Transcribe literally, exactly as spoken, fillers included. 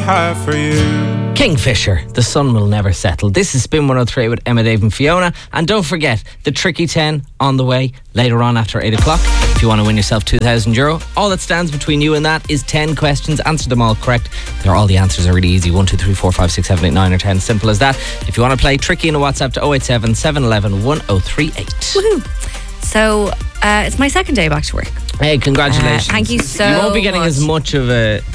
have for you. Kingfisher, the sun will never settle. This is Spin one oh three with Emma, Dave and Fiona. And don't forget, the Tricky ten on the way later on after eight o'clock. If you want to win yourself two thousand euro, all that stands between you and that is ten questions. Answer them all correct. They're, all the answers are really easy. one, two, three, four, five, six, seven, eight, nine or ten. Simple as that. If you want to play, Tricky in a WhatsApp to oh eight seven, seven one one, one oh three eight. Woohoo. So, uh, it's my second day back to work. Hey, congratulations. Uh, thank you so You won't be getting much. as much of a